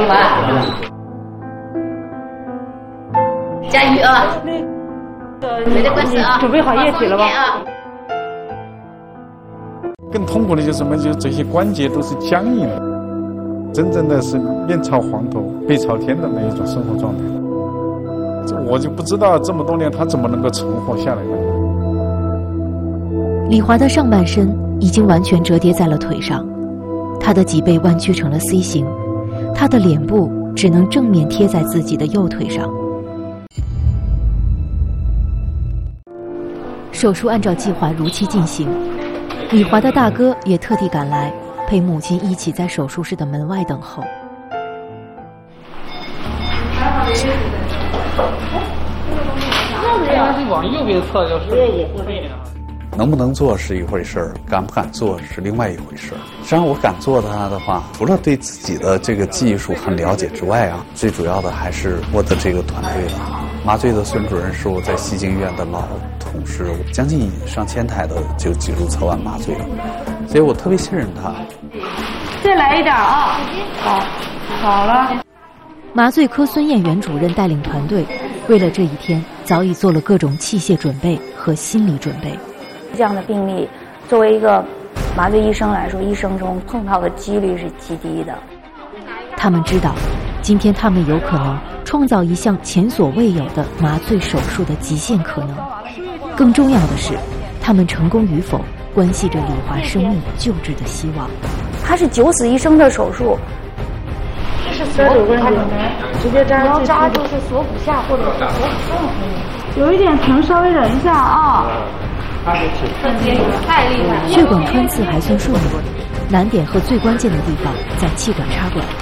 吧。加油啊！没得关系啊， 准备好液体了吧？ 更痛苦的就是什么？就是这些关节都是僵硬的，真正的是面朝黄土背朝天的那一种生活状态。这我就不知道这么多年他怎么能够存活下来的。 李华的上半身已经完全折叠在了腿上，他的脊背弯曲成了 C 型，他的脸部只能正面贴在自己的右腿上。手术按照计划如期进行，李华的大哥也特地赶来，陪母亲一起在手术室的门外等候。 应该是往右边侧，就是能不能做是一回事儿，敢不敢做是另外一回事儿。实际上我敢做它的话，除了对自己的这个技术很了解之外啊，最主要的还是我的这个团队了。麻醉的孙主任是我在西京医院的老同事，将近上千台的就脊柱侧弯麻醉了，所以我特别信任他。 再来一点啊！好了。 麻醉科孙艳元主任带领团队，为了这一天早已做了各种器械准备和心理准备。 这样的病例，作为一个麻醉医生来说，一生中碰到的几率是极低的。 他们知道，今天他们有可能创造一项前所未有的麻醉手术的极限可能。更重要的是，他们成功与否关系着李华生命救治的希望。 它是九死一生的手术。 这是锁骨关节，直接扎。你要扎就是锁骨下或者是锁骨上可以。有一点疼，稍微忍一下啊。 太厉害了！ 血管穿刺还算顺利，难点和最关键的地方在气管插管。